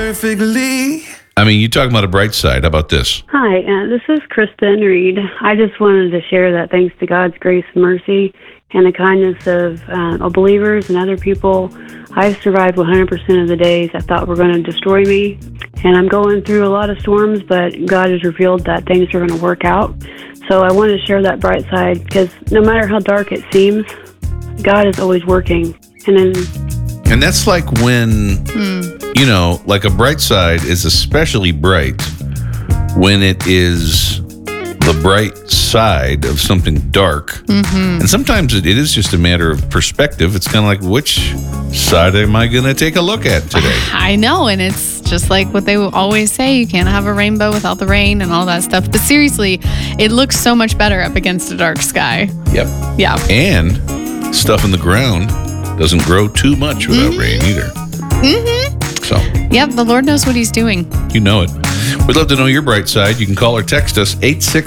perfectly. I mean, you talking about a bright side. How about this? Hi, this is Kristen Reed. I just wanted to share that thanks to God's grace and mercy and the kindness of believers and other people, I've survived 100% of the days I thought were going to destroy me. And I'm going through a lot of storms, but God has revealed that things are going to work out. So I wanted to share that bright side because no matter how dark it seems, God is always working. And that's like when, you know, like a bright side is especially bright when it is the bright side of something dark. Mm-hmm. And sometimes it is just a matter of perspective. It's kind of like, which side am I going to take a look at today? I know, and it's just like what they always say, you can't have a rainbow without the rain and all that stuff. But seriously, it looks so much better up against a dark sky. Yep. Yeah. And stuff in the ground doesn't grow too much without rain either. Mm-hmm. So. Yep, the Lord knows what he's doing. You know it. We'd love to know your bright side. You can call or text us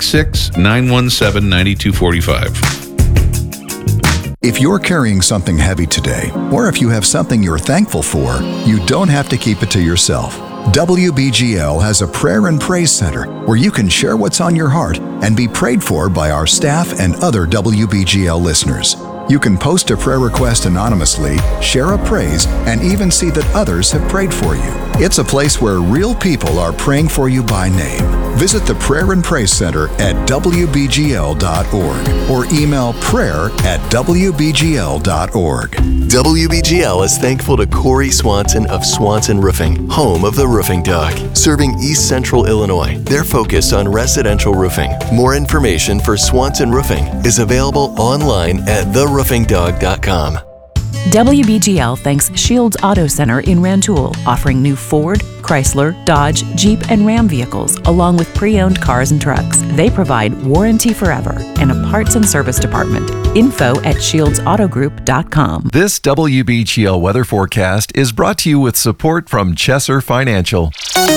866-917-9245. If you're carrying something heavy today, or if you have something you're thankful for, you don't have to keep it to yourself. WBGL has a prayer and praise center where you can share what's on your heart and be prayed for by our staff and other WBGL listeners. You can post a prayer request anonymously, share a praise, and even see that others have prayed for you. It's a place where real people are praying for you by name. Visit the Prayer and Praise Center at WBGL.org or email prayer@WBGL.org. WBGL is thankful to Corey Swanson of Swanson Roofing, home of the Roofing Dog, serving East Central Illinois. They're focused on residential roofing. More information for Swanson Roofing is available online at theroofingdog.com. WBGL thanks Shields Auto Center in Rantoul, offering new Ford, Chrysler, Dodge, Jeep, and Ram vehicles, along with pre-owned cars and trucks. They provide warranty forever and a parts and service department. Info at shieldsautogroup.com. This WBGL weather forecast is brought to you with support from Chesser Financial.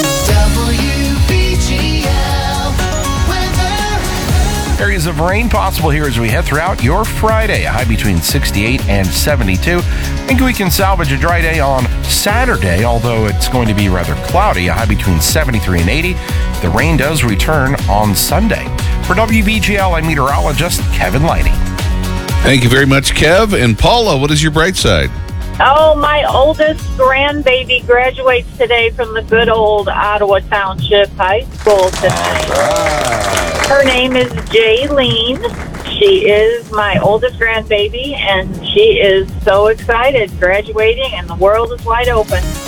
Areas of rain possible here as we head throughout your Friday. A high between 68 and 72. I think we can salvage a dry day on Saturday, although it's going to be rather cloudy. A high between 73 and 80. The rain does return on Sunday. For WBGL, I'm meteorologist Kevin Lighty. Thank you very much, Kev. And Paula, what is your bright side? Oh, my oldest grandbaby graduates today from the good old Ottawa Township High School tonight. Her name is Jaylene. She is my oldest grandbaby, and she is so excited, graduating, and the world is wide open.